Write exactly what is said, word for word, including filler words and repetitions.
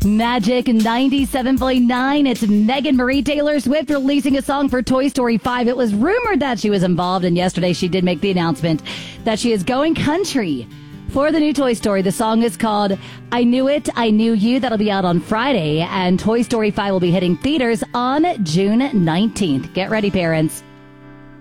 Magic ninety-seven point nine. It's Megan Marie Taylor Swift releasing a song for Toy Story five. It was rumored that she was involved, and yesterday she did make the announcement that she is going country for the new Toy Story. The song is called I Knew It, I Knew You. That'll be out on Friday, and Toy Story five will be hitting theaters on June nineteenth. Get ready, parents.